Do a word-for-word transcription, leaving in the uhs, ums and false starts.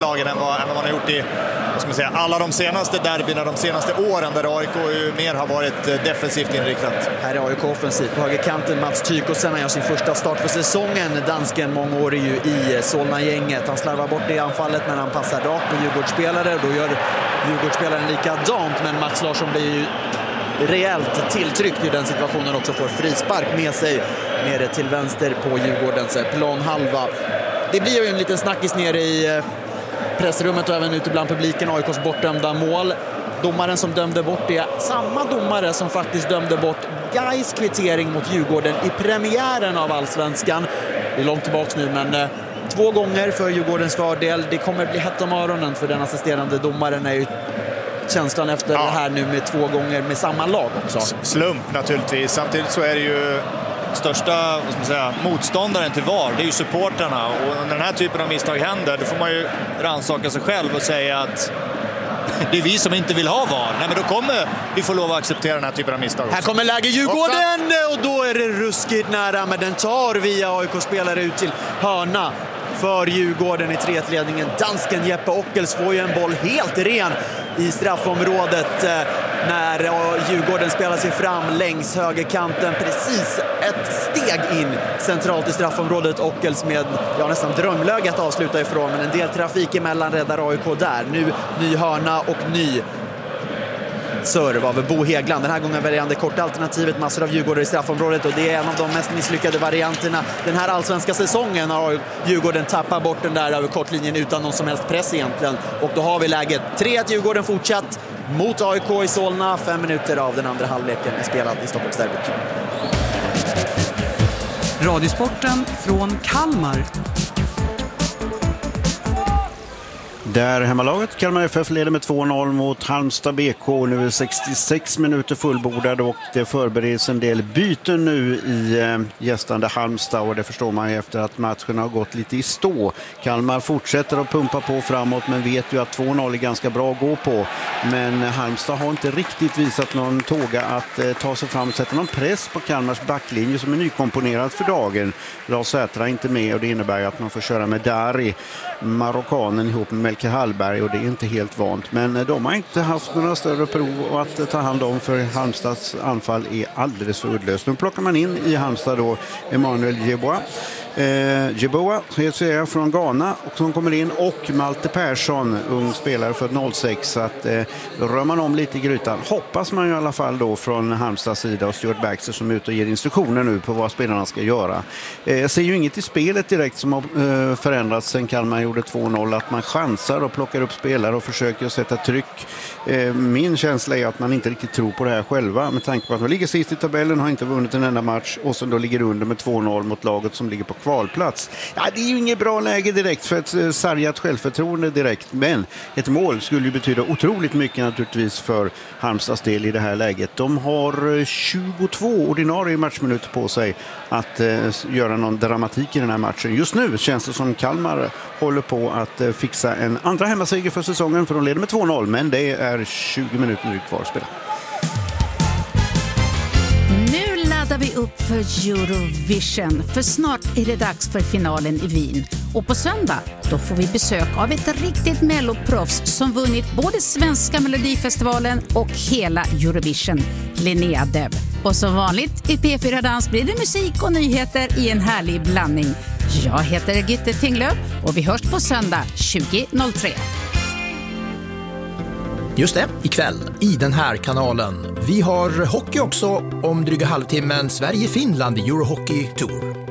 lagen än vad, än vad man har gjort i vad ska man säga, alla de senaste derbyna de senaste åren där A I K ju mer har varit defensivt inriktat. Här är A I K offensivt på högerkanten. Mats Tykosen gör sin första start på säsongen. Dansken mångårig ju i Solna-gänget. Han slarvar bort det i anfallet men han passar rakt på Djurgårdsspelare och då gör Djurgårdsspelaren likadant, men Max Larsson blir ju rejält tilltryckt i den situationen, också får frispark med sig nere till vänster på Djurgårdens planhalva. Det blir ju en liten snackis nere i pressrummet och även ute bland publiken. A I K:s bortdömda mål. Domaren som dömde bort det, samma domare som faktiskt dömde bort Gais kvittering mot Djurgården i premiären av Allsvenskan. Det är långt tillbaka nu, men eh, två gånger för Djurgårdens fördel. Det kommer bli hett om öronen för den assisterande domaren, är ju känslan efter ja. det här nu med två gånger med samma lag också. Slump naturligtvis. Samtidigt så är det ju största vad ska man säga, motståndaren till V A R, det är ju supporterna, och när den här typen av misstag händer då får man ju rannsaka sig själv och säga att det är vi som inte vill ha V A R. Nej, men då kommer vi få lov att acceptera den här typen av misstag också. Här kommer läge Djurgården och då är det ruskigt nära, men den tar via A I K-spelare ut till hörna för Djurgården i tre ett-ledningen. Dansken Jeppe Ockels får ju en boll helt ren i straffområdet när Djurgården spelar sig fram längs högerkanten, precis ett steg in centralt i straffområdet. Ockels med ja, nästan drömläge att avsluta ifrån, men en del trafik emellan räddar A I K där. Nu ny hörna och ny serve av Bo Hegland. Den här gången väljer han det korta alternativet, massor av Djurgården i straffområdet, och det är en av de mest misslyckade varianterna den här allsvenska säsongen. Har Djurgården tappat bort den där över kortlinjen utan någon som helst press egentligen, och då har vi läget tre ett Djurgården fortsatt mot A I K i Solna. Fem minuter av den andra halvleken är spelad i Stockholmsderbyt. Radiosporten från Kalmar. Där hemmalaget Kalmar F F leder med två noll mot Halmstad B K. Nu är sextiosex minuter fullbordade och det förbereds en del byten nu i eh, gästande Halmstad, och det förstår man ju efter att matchen har gått lite i stå. Kalmar fortsätter att pumpa på framåt, men vet ju att två noll är ganska bra att gå på. Men Halmstad har inte riktigt visat någon tåga att eh, ta sig fram och sätta någon press på Kalmars backlinje som är nykomponerad för dagen. Lars Sätra är inte med, och det innebär att man får köra med Dari, marockanen, ihop med Melke Hallberg, och det är inte helt vant. Men de har inte haft några större prov att ta hand om, för Halmstads anfall är alldeles för uddlöst. Nu plockar man in i Halmstad då Emmanuel Jeboa. Eh, Jeboa från Ghana och som kommer in, och Malte Persson, ung spelare för noll sex, så att eh, då rör man om lite i grytan. Hoppas man ju i alla fall då från Halmstads sida, och Stuart Baxter som är ute och ger instruktioner nu på vad spelarna ska göra. Eh, jag ser ju inget i spelet direkt som har eh, förändrats sen Kalmar gjorde två noll, att man chansar och plockar upp spelare och försöker sätta tryck. Eh, min känsla är att man inte riktigt tror på det här själva, med tanke på att man ligger sist i tabellen, har inte vunnit en enda match, och sen då ligger under med två noll mot laget som ligger på kvalplats. Ja, det är ju inget bra läge direkt för ett eh, sargat självförtroende direkt, men ett mål skulle ju betyda otroligt mycket naturligtvis för Halmstads del i det här läget. De har tjugotvå ordinarie matchminuter på sig att eh, göra någon dramatik i den här matchen. Just nu känns det som Kalmar håller på att eh, fixa en andra hemmaseger för säsongen, för de leder med två noll, men det är tjugo minuter kvar att spela. Laddar vi upp för Eurovision, för snart är det dags för finalen i Wien. Och på söndag då får vi besök av ett riktigt melloproffs som vunnit både svenska Melodifestivalen och hela Eurovision, Linnea Deb. Och som vanligt i P fyra Dans blir det musik och nyheter i en härlig blandning. Jag heter Gitte Tinglöf och vi hörs på söndag tjugo noll tre. Just det, ikväll i den här kanalen. Vi har hockey också om dryga halvtimmen. Sverige-Finland i Eurohockey Tour.